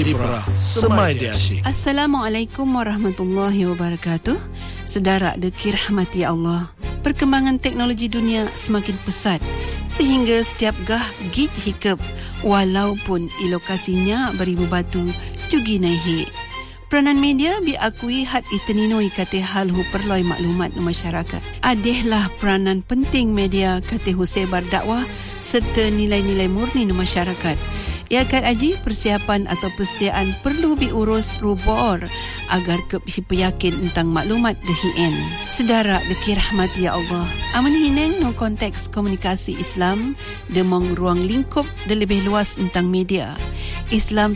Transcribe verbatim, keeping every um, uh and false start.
Ibrah Semai Dia Asyik. Assalamualaikum warahmatullahi wabarakatuh. Sedara dekir rahmati Allah, perkembangan teknologi dunia semakin pesat sehingga setiap gah gig hikap walaupun ilokasinya beribu batu jugi naik. Peranan media diakui had iteninoi kate hal hu perloi maklumat no masyarakat. Adehlah peranan penting media kate hu sebar dakwah serta nilai-nilai murni no masyarakat. Ia akan aji persiapan atau persediaan perlu diurus rubor agar kepi yakin tentang maklumat dehien. Sedara deki rahmati ya Allah. Aman hineng no konteks komunikasi Islam demong ruang lingkup dan lebih luas tentang media. Islam